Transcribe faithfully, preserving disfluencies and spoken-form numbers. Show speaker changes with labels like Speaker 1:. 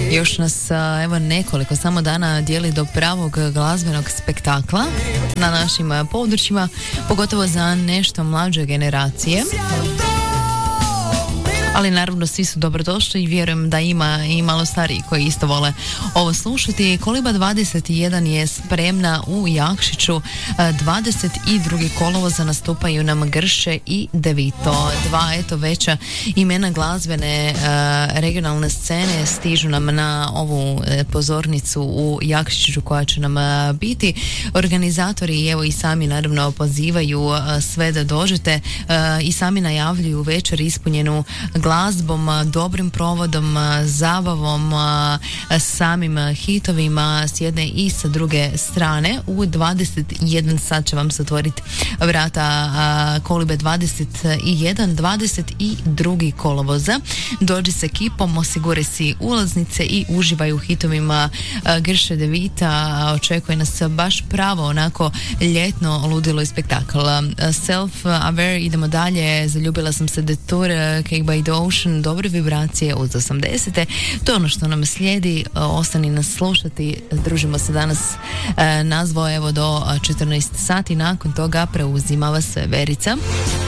Speaker 1: Još nas evo nekoliko samo dana dijeli do pravog glazbenog spektakla na našim područjima, pogotovo za nešto mlađe generacije. Ali naravno svi su dobrodošli i vjerujem da ima i malo stariji koji isto vole ovo slušati. Koliba dvadeset jedan je spremna u Jakšiću, dvadeset drugi kolovoza nastupaju nam Grše i Devito. Dva eto veća imena glazbene uh, regionalne scene stižu nam na ovu pozornicu u Jakšiću koja će nam uh, biti. Organizatori evo i sami naravno pozivaju uh, sve da dođete uh, i sami najavljuju večer ispunjenu glazbom, dobrim provodom, zabavom, samim hitovima s jedne i sa druge strane. U dvadeset jedan sat će vam se otvoriti vrata Kolibe dvadeset jedan, dvadeset drugi kolovoza. Dođi s ekipom, osiguraj si ulaznice i uživaj u hitovima Grše Devita. Očekuje nas baš pravo onako ljetno ludilo i spektakl. Self-aware, idemo dalje. Zaljubila sam se Detour, Cake by the Ocean, dobre vibracije uz osamdesete. To je ono što nam slijedi. Ostani nas slušati. Družimo se danas nazvao evo do četrnaest sati. Nakon toga preuzima vas Verica.